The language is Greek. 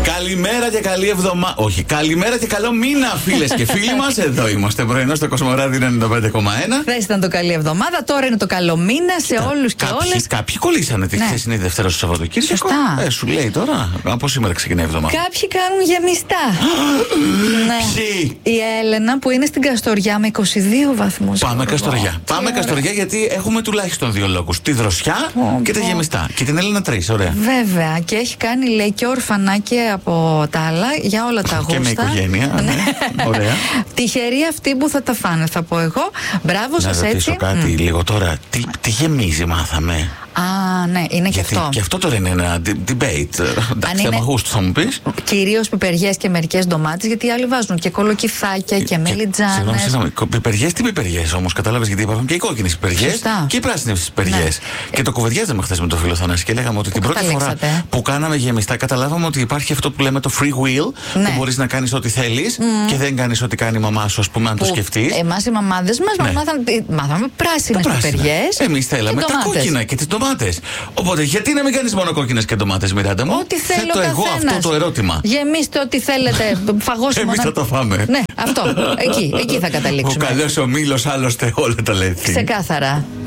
Καλημέρα και καλή εβδομάδα. Όχι, καλημέρα και καλό μήνα, φίλες και φίλοι μας. Εδώ είμαστε πρωινό στο Κοσμοράδιο 95,1. Χθες ήταν το καλή εβδομάδα, τώρα είναι το καλό μήνα σε όλους και όλες. Κάποιοι κολλήσανε τη χθες είναι η Δευτέρα στο Σαββατοκύριακο. Σωστά. Σου λέει τώρα, από σήμερα ξεκινάει η εβδομάδα. Κάποιοι κάνουν γεμιστά. Ποιοι? Η Έλενα που είναι στην Καστοριά με 22 βαθμούς. Πάμε Καστοριά. Πάμε Καστοριά γιατί έχουμε τουλάχιστον δύο λόγους. Τη δροσιά και τα γεμιστά. Και την Έλενα 3, ωραία. Βέβαια, και έχει κάνει λέει και ορφανά και από τα άλλα για όλα τα γούστα. Και με οικογένεια. Ναι. Ωραία. Τυχεροί αυτοί που θα τα φάνε, θα πω εγώ. Μπράβο σας έτσι. Να ρωτήσω κάτι λίγο τώρα. Τι γεμίζει, μάθαμε. Α, ναι, είναι και αυτό. Και αυτό τώρα είναι ένα debate. Εντάξει, θέμα γούστου θα μου πεις. Κυρίως πιπεριές και μερικές ντομάτες, γιατί οι άλλοι βάζουν και κολοκυθάκια και μελιτζάνες. Συγγνώμη, πιπεριές, τι πιπεριές όμως, κατάλαβες, γιατί υπάρχουν και οι κόκκινες πιπεριές και οι πράσινες πιπεριές. Ναι. Και το κουβεντιάζαμε χθες με τον φίλο Θανάση και λέγαμε ότι την πρώτη φορά που κάναμε γεμιστά, καταλάβαμε ότι υπάρχει αυτό που λέμε το free will, που μπορείς να κάνεις ό,τι θέλεις και δεν κάνεις ό,τι κάνει η μαμά σου, ας πούμε, αν το σκεφτείς. Εμάς οι μαμάδες μας μάθαμε πράσινες πιπεριές. Εμείς θέλαμε τα κόκκινα και τις ντομάτες. Οπότε, γιατί να μην κάνεις μόνο κόκκινες και ντομάτες, Μιράντα μου? Ό,τι θέλω θέτω εγώ αυτό το ερώτημα. Γεμίστε ό,τι θέλετε. Φαγώσιμο. Εμείς θα το φάμε. Ναι, αυτό. Εκεί θα καταλήξουμε. Ο καλός ο μήλος άλλωστε όλα τα λέει. Ξεκάθαρα.